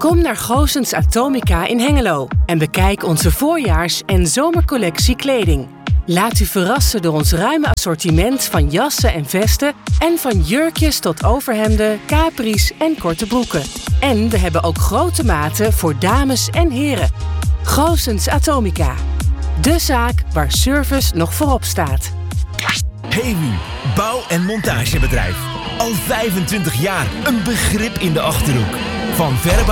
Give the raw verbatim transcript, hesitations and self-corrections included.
Kom naar Goossens Atomica in Hengelo en bekijk onze voorjaars- en zomercollectie kleding. Laat u verrassen door ons ruime assortiment van jassen en vesten en van jurkjes tot overhemden, capris en korte broeken. En we hebben ook grote maten voor dames en heren. Goossens Atomica. De zaak waar service nog voorop staat. Hewu, bouw- en montagebedrijf. Al vijfentwintig jaar een begrip in de Achterhoek. Van verbouw